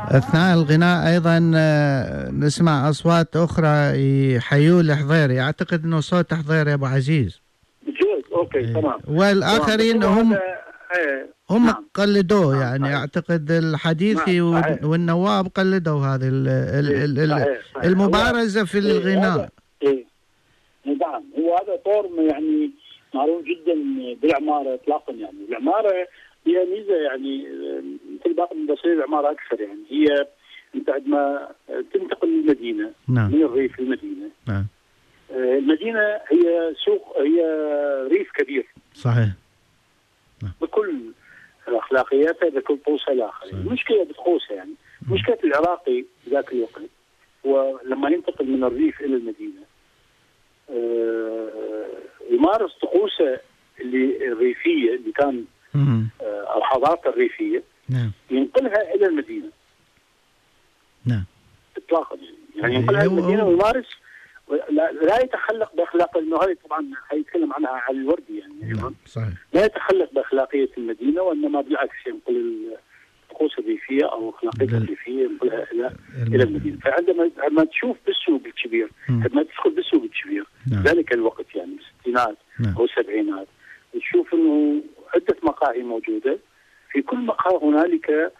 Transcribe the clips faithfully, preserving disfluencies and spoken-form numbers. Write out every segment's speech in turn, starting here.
أثناء الغناء أيضا آه، نسمع أصوات أخرى يحيوا الحضيري، أعتقد أنه صوت حضيري أبو عزيز. بجوز اوكي إيه. تمام. والآخرين تمام. هم ايه هم نعم. قلدوه نعم يعني صحيح. أعتقد الحديثي نعم صحيح. والنواب قلدوا هذه ال- ال- إيه ال- ال- صحيح صحيح. المبارزة في إيه الغناء. هذا ايه نعم، هو هذا طور يعني معروف جدا بالعماره اطلاقا. يعني العماره هي ميزه يعني مثل باقي المدرسين العماره اكثر، يعني هي انت عندما تنتقل للمدينه نعم. من الريف للمدينه. نعم. المدينه هي سوق، هي ريف كبير صحيح. بكل اخلاقياتها، بكل طوسها الاخر. المشكله بتخوسها يعني مشكله العراقي ذاك الوقت ولما ينتقل من الريف الى المدينه آه يمارس طقوسه اللي الريفيه اللي كان آه او حضارته الريفيه. نعم. ينقلها الى المدينه. نعم. اطلاقا يعني يعني ينقلها الى المدينه ويمارس لا, لا يتخلق باخلاق، انه هذه طبعا حيتكلم عنها علي الوردي يعني. نعم صحيح. لا يتخلق باخلاقيه المدينه، وانما بالعكس ينقل الطقوس الريفيه او اخلاقيه الريفيه ينقلها الى الى المدينه. فعندما لما تشوف بالسوق الكبير، لما تدخل بالسوق الكبير نعم. ذلك الوقت يعني بالستينات نعم. او السبعينات، تشوف انه عده مقاهي موجوده، في كل مقهى هنالك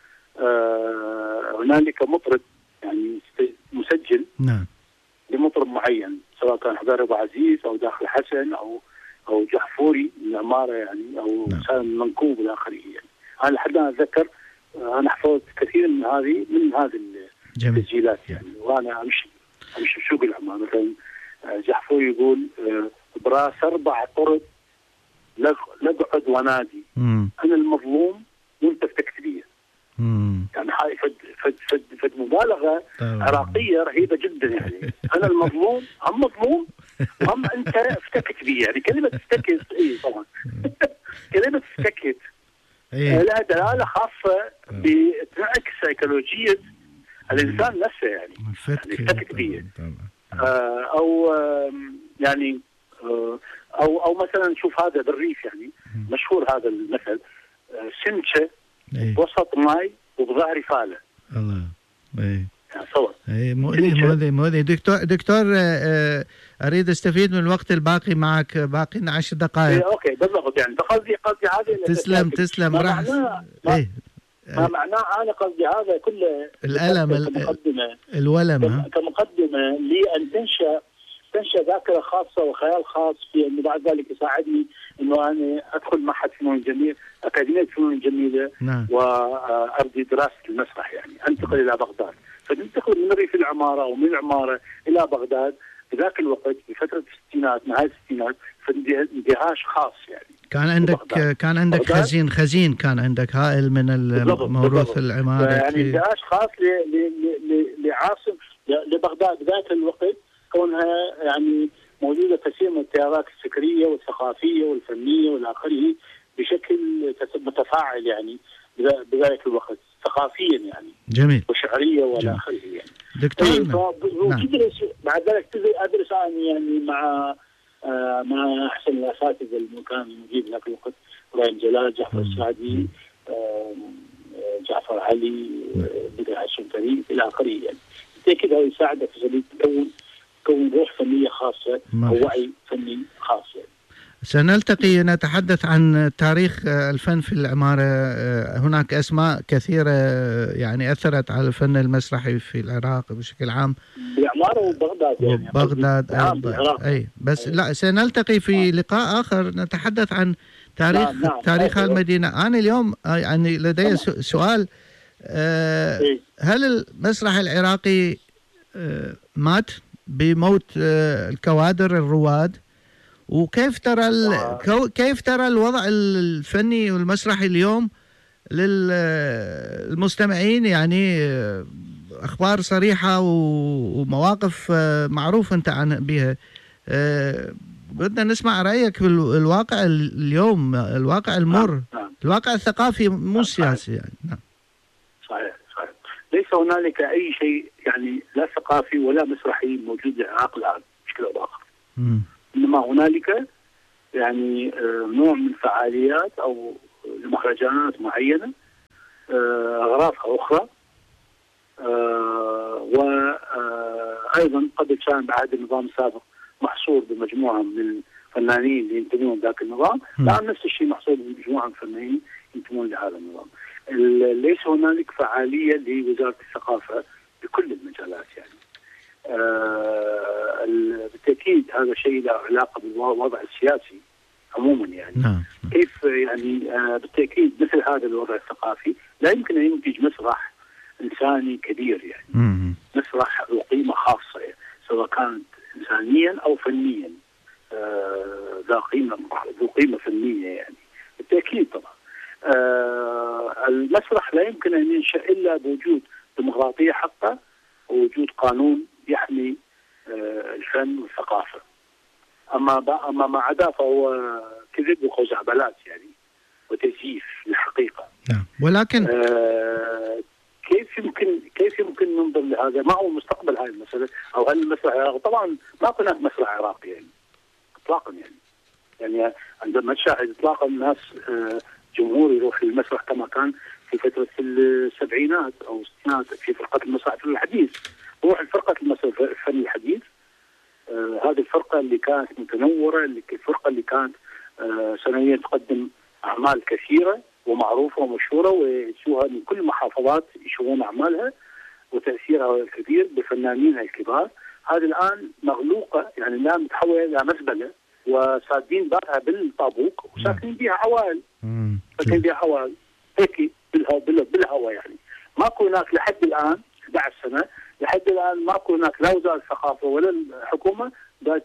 آه هنالك مطرب يعني مسجل. نعم. لمطرب معين، سواء كان حضيري ابو عزيز او داخل حسن او او جحفوري من العماره يعني، او نعم. سالم منكوب والى اخره يعني. انا لحد الان اتذكر انا حفظت كثير من هذه من هذه التسجيلات يعني. وانا امشي امشي بسوق العماره مثلا جحفوري يقول براس اربع طرق لقعد ونادي مم. انا المظلوم وانت افتكت بي. يعني هاي فد فد فد فد مبالغه طبعا. عراقيه رهيبه جدا يعني. انا المظلوم هم مظلوم هم انت افتكت بي. يعني كلمه افتكت اي طبعا كلمه افتكت إيه؟ لها دلاله خاصه بتنعكس سيكولوجيه الانسان نفسه يعني. يعني افتكت بي آه او آه يعني آه او او مثلا شوف هذا بالريف يعني مشهور هذا المثل آه سمكه إيه؟ وسط ماي وبظهري فاله. الله. ايه يعني صور. ايه مؤذي مؤذي مؤذي. دكتور دكتور آه اريد استفيد من الوقت الباقي معك، باقي لنا عشر دقائق. ايه اوكي بالضبط يعني قصدي قصدي هذه تسلم تسلم ما راح معناه ايه ما معناه انا قصدي هذا كله الالم كمقدمه الولم كمقدمه لان تنشا تنشا ذاكره خاصه وخيال خاص في انه بعد ذلك يساعدني انه انا ادخل معهد فنون جميله اكاديميه فنون جميله. نعم. وابدي دراسه المسرح يعني انتقل الى بغداد. فننتقل من ريف العماره او من العماره الى بغداد في ذاك الوقت بفتره الستينات نهايه الستينات فاندهاش خاص يعني. كان عندك بغداد. كان عندك بغداد. خزين خزين كان عندك هائل من الموروث العماري يعني اندهاش خاص لعاصم لبغداد ذاك الوقت، كونها يعني موجوده كثير من التيارات الفكريه والثقافيه والفنيه والى اخره بشكل متفاعل يعني بذلك الوقت ثقافيا يعني. جميل. وشعريه والى اخره يعني. دكتور نعم. بعد ذلك ادرس يعني مع آه مع احسن الاساتذه اللي كان موجود ذاك الوقت، ابراهيم جلال، جعفر السعدي، آه جعفر علي، بدر هاشم فريد الى اخره يعني. كذا يساعدك في تكون تكون روح فنيه خاصه او وعي فني خاص يعني. سنلتقي نتحدث عن تاريخ الفن في العمارة. هناك أسماء كثيرة يعني أثرت على الفن المسرحي في العراق بشكل عام. العمارة وبغداد يعني. وبغداد أيضا. أي بس أي. لا سنلتقي في لقاء آخر نتحدث عن تاريخ نعم. نعم. تاريخ أي. المدينة. أنا اليوم يعني لدي نعم. سؤال آه هل المسرح العراقي آه مات بموت آه الكوادر الرواد؟ وكيف ترى كيف ترى الوضع الفني والمسرحي اليوم للمستمعين؟ يعني اخبار صريحه ومواقف معروف انت عن بها. بدنا نسمع رايك في الواقع اليوم، الواقع المر، الواقع الثقافي مو السياسي يعني. نعم صحيح صحيح. ليس هنالك اي شيء يعني لا ثقافي ولا مسرحي موجود في العراق الان بشكل او باخر. انما هنالك يعني نوع من فعاليات او مهرجانات معينه اغراضها اخرى أيضا قد كان بعد النظام السابق محصور بمجموعة من الفنانين اللي ينتمون ذاك النظام، الآن نفس الشيء محصور بمجموعة من الفنانين ينتمون لهذا النظام. ليس هنالك فعالية لوزارة الثقافة بكل المجالات يعني. آه بالتأكيد هذا شيء له علاقة بالوضع السياسي عموما يعني. نعم. كيف يعني آه بالتأكيد مثل هذا الوضع الثقافي لا يمكن أن ينتج مسرح إنساني كبير يعني. مم. مسرح ذو قيمة خاصة يعني. سواء كانت إنسانيا أو فنيا آه ذا قيمة ذو قيمة فنية يعني بالتأكيد طبعا. آه المسرح لا يمكن أن ينشأ إلا بوجود ديمقراطية حقة ووجود قانون يحمي آه الفن والثقافة. أما أما ما عدا فهو كذب وخزعبلات يعني وتزييف للحقيقة. نعم. ولكن آه كيف يمكن كيف يمكن ننظر لهذا؟ ما هو مستقبل هذه المسألة؟ أو هل المسرح العراقي؟ طبعا ما هناك مسرح عراقي يعني إطلاقا يعني. يعني عندما تشاهد إطلاقا الناس آه جمهور يروح للمسرح كما كان في فترة السبعينات أو الستينات في فرقة المسرح الحديث. روح الفرقة المسرح الفن الحديث آه هذه الفرقة اللي كانت متنورة، اللي الفرقة اللي كانت آه سنويا تقدم أعمال كثيرة ومعروفة ومشهورة ويشوها من كل المحافظات يشوفون أعمالها وتأثيرها الكبير بفنانينها الكبار. هذه الآن مغلوقة يعني الآن متحولة إلى مزبلة وسادين بابها بالطابوق وساكنين بها عوائل. ساكنين بها عوائل هيك بالهواء بالهواء يعني. ماكو هناك لحد الآن أحد عشر سنة لحد الآن ماكو هناك لا وزارة الثقافة ولا الحكومة بس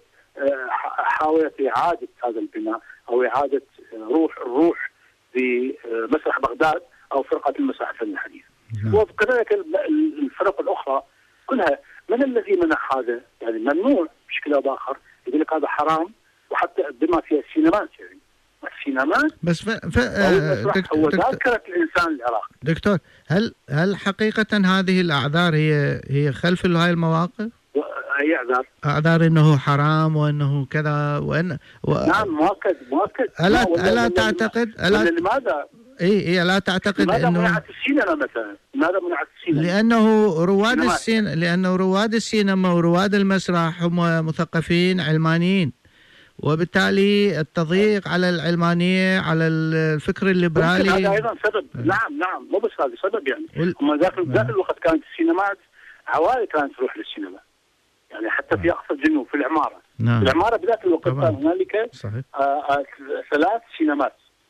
حاولت إعادة هذا البناء أو إعادة روح الروح في مسرح بغداد أو فرقة المسرح الفن الحديث. وكذلك الفرق الأخرى كلها. من الذي منع هذا؟ يعني ممنوع بشكل أو بآخر. يقول لك هذا حرام وحتى بما فيها السينمات يعني. السينمات بس ف... ف... دكتور... هو ذاكرة الإنسان العراقي. دكتور هل هل حقيقة هذه الأعذار هي هي خلف هاي المواقف؟ أي أعذار؟ أعذار إنه حرام وإنه كذا وإن و... نعم مؤكد مؤكد. ألا ألا تعتقد ألا لماذا؟ إي إي لا تعتقد لماذا إنه منعت السينما مثلا؟ لماذا منعت السينما؟ لأنه رواد السينما لأنه رواد السينما ورواد المسرح هم مثقفين علمانيين، وبالتالي التضييق على العلمانية على الفكر الليبرالي هذا أيضا سبب. نعم نعم مو بس هذا سبب يعني. وال... هم ذاك ذاك الوقت كانت السينمات عوائل كانت تروح للسينما يعني حتى في أقصى الجنوب في العمارة. نعم. في العمارة بذاك الوقت كان هنالك آه آه ثلاث سينمات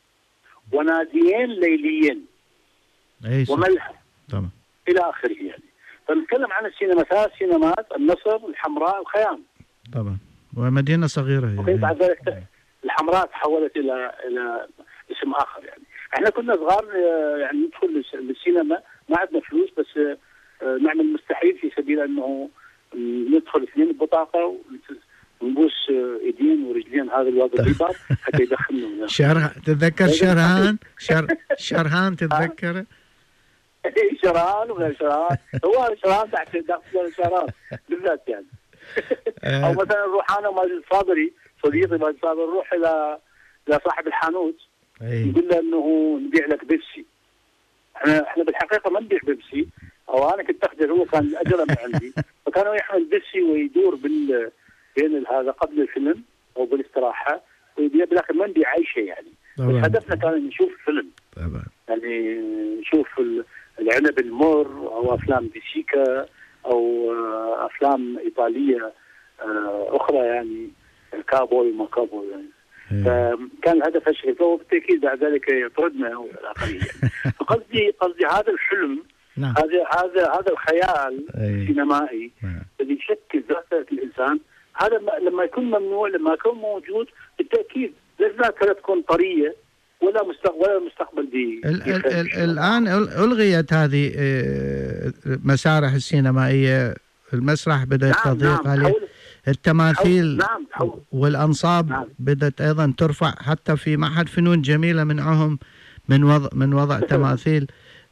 وناديين ليليين وملحة طبعا إلى آخره يعني. فنتكلم عن السينما ثلاث سينمات النصر الحمراء الخيام طبعا ومدينة صغيرة يعني. وكيف بعد ذلك الحمراء تحولت إلى إلى اسم آخر يعني. احنا كنا صغار يعني ندخل للسينما ما عندنا فلوس بس نعمل مستحيل في سبيل أنه ندخل اثنين ببطاقة ونبوس ايدين ورجلين هذا الوضع بالباب حتى يدخلنا. شرح تتذكر شرهان شر شرهان تتذكره؟ اي شرهان وغير شرهان. هو شرهان تحت داخل شرهان بالذات يعني. او مثلا نروح انا وماجد الصابري صديقي ماجد الصابري نروح الى الى صاحب الحانوت نقول له انه نبيع لك بيبسي. احنا احنا بالحقيقه ما نبيع بيبسي او انا كنت اخذه هو كان اجره من عندي فكانوا يحمل بيبسي ويدور بال بين هذا قبل الفيلم او بالاستراحه ويبيع لكن ما نبيع اي شيء يعني. بس هدفنا كان نشوف فيلم طبعا يعني نشوف العنب المر او افلام ديسيكا او افلام ايطاليه اخرى يعني كابوي وما كابوي يعني. فكان الهدف هالشيء فهو بالتاكيد بعد ذلك يطردنا والاخرين يعني. فقصدي قصدي هذا الحلم نعم. هذا هذا هذا الخيال السينمائي الذي يشكل ذاكره الانسان هذا لما يكون ممنوع لما يكون موجود بالتاكيد لا الذاكره تكون طريه ولا مستقبل ولا مستقبل دي الان الغيت هذه مسارح السينمائيه. المسرح بدا التضييق نعم عليه. التماثيل نعم والانصاب نعم بدات ايضا ترفع حتى في معهد فنون جميله منعهم من وضع من وضع تماثيل.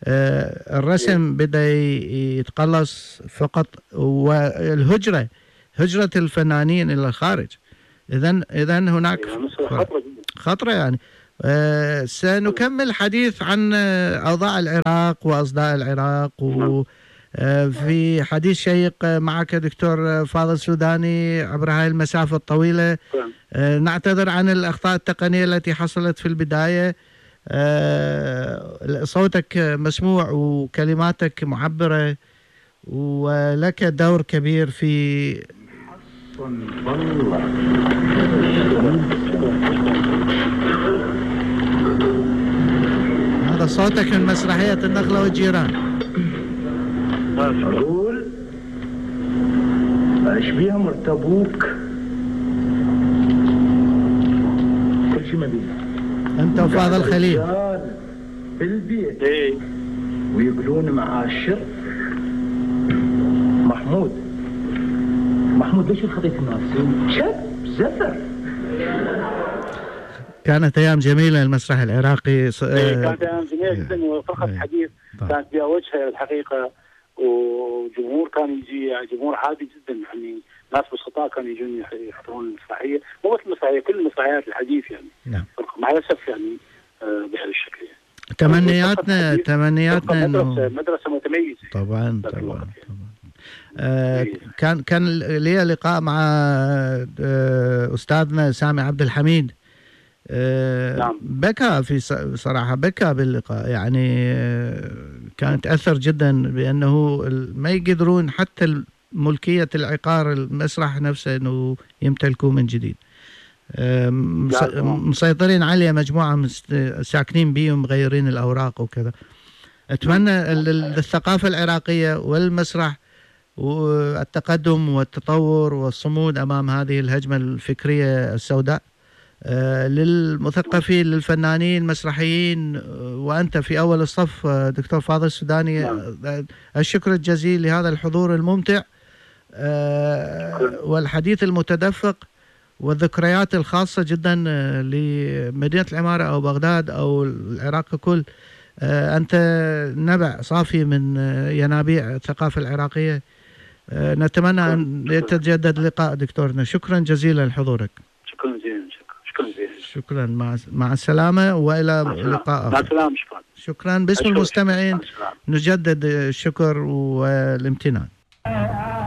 الرسم بدا يتقلص فقط والهجره هجره الفنانين الى الخارج. اذا اذا هناك خطره يعني. أه سنكمل حديث عن أوضاع العراق وأصداء العراق في حديث شيق معك دكتور فاضل سوداني عبر هاي المسافة الطويلة. نعتذر عن الأخطاء التقنية التي حصلت في البداية. صوتك مسموع وكلماتك معبرة، ولك دور كبير في هذا صوتك من مسرحية النخلة والجيران. أقول أشبيه مرتبوك كل شيء مبين. أنت وفاضل خليل في البيت ويقولون مع الشر محمود محمود ليش الخطية الناس شاب زفر. كانت أيام جميلة المسرح العراقي. كانت أيام جميلة جدا، وفقط حديث كانت بها وجهها الحقيقة، وجمهور كان يجي، يعني جمهور عادي جدا، يعني ناس بسطاء كانوا يجون يحضرون المسرحية، مو بس المسرحية، كل المسرحيات الحديث يعني. نعم. مع الأسف يعني بهذا الشكل يعني. تمنياتنا تمنياتنا انه مدرسة, مدرسة متميزة. طبعا طبعا طبعا. آه كان كان لي لقاء مع آه أستاذنا سامي عبد الحميد. آه نعم. بكى في صراحة، بكى باللقاء، يعني آه كان تأثر جدا بأنه ما يقدرون حتى ملكية العقار المسرح نفسه أنه يمتلكوه من جديد. آه مسيطرين عليه مجموعة ساكنين بيه ومغيرين الأوراق وكذا. أتمنى الثقافة العراقية والمسرح والتقدم والتطور والصمود أمام هذه الهجمة الفكرية السوداء. آه للمثقفين، للفنانين المسرحيين، وأنت في أول الصف دكتور فاضل السوداني، آه الشكر الجزيل لهذا الحضور الممتع آه والحديث المتدفق والذكريات الخاصة جدا لمدينة العمارة أو بغداد أو العراق ككل. آه أنت نبع صافي من ينابيع الثقافة العراقية. آه نتمنى أن يتجدد لقاء دكتورنا. شكرا جزيلا لحضورك. شكرا جزيلا. شكرا جزيلا. شكرا. مع مع السلامة وإلى لقاء. مع السلامة. شكرا. شكرا. باسم المستمعين نجدد الشكر والامتنان.